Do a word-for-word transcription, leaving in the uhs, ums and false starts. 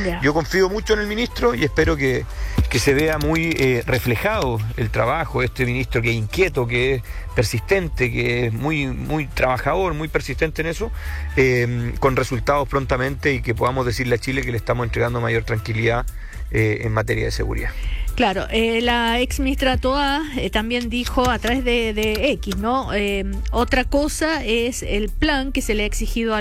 Yeah. Yo confío mucho en el ministro y espero que, que se vea muy eh, reflejado el trabajo de este ministro, que es inquieto, que es persistente, que es muy, muy trabajador, muy persistente en eso, eh, con resultados prontamente, y que podamos decirle a Chile que le estamos entregando mayor tranquilidad eh, en materia de seguridad. Claro, eh, la ex ministra Toá eh, también dijo a través de, de X, ¿no? Eh, otra cosa es el plan que se le ha exigido a